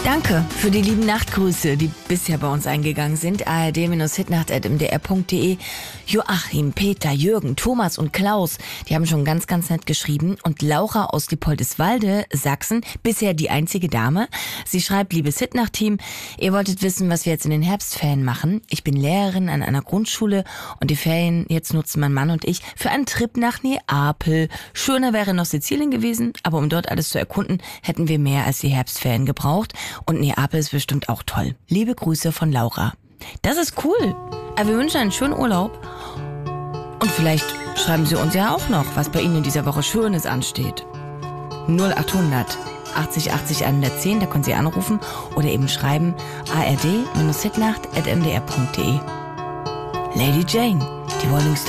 Danke für die lieben Nachtgrüße, die bisher bei uns eingegangen sind. ard-hitnacht@mdr.de. Joachim, Peter, Jürgen, Thomas und Klaus, die haben schon ganz, ganz nett geschrieben. Und Laura aus Diepoldeswalde, Sachsen, bisher die einzige Dame. Sie schreibt, liebes Hitnacht-Team, ihr wolltet wissen, was wir jetzt in den Herbstferien machen. Ich bin Lehrerin an einer Grundschule und die Ferien jetzt nutzen mein Mann und ich für einen Trip nach Neapel. Schöner wäre noch Sizilien gewesen, aber um dort alles zu erkunden, hätten wir mehr als die Herbstferien gebraucht. Und Neapel ist bestimmt auch toll. Liebe Grüße von Laura. Das ist cool. Aber wir wünschen einen schönen Urlaub. Und vielleicht schreiben Sie uns ja auch noch, was bei Ihnen in dieser Woche Schönes ansteht. 0800 80 80 110, da können Sie anrufen oder eben schreiben ard-hitnacht@mdr.de. Lady Jane, die Rolling Stones.